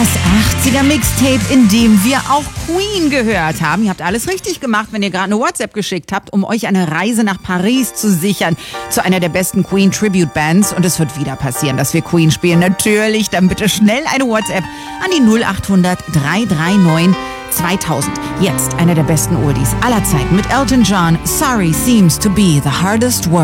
Das 80er Mixtape, in dem wir auch Queen gehört haben. Ihr habt alles richtig gemacht, wenn ihr gerade eine WhatsApp geschickt habt, um euch eine Reise nach Paris zu sichern, zu einer der besten Queen Tribute Bands. Und es wird wieder passieren, dass wir Queen spielen. Natürlich, dann bitte schnell eine WhatsApp an die 0800 339 2000. Jetzt einer der besten Oldies aller Zeiten mit Elton John. Sorry seems to be the hardest word.